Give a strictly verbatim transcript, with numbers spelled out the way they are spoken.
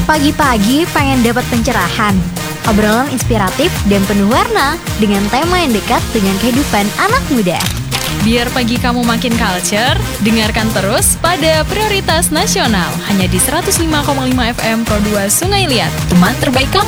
Pagi-pagi pengen dapat pencerahan, obrolan inspiratif dan penuh warna dengan tema yang dekat dengan kehidupan anak muda. Biar pagi kamu makin culture, dengarkan terus pada Prioritas Nasional hanya di seratus lima koma lima F M Pro dua Sungai Liat, teman terbaik kamu.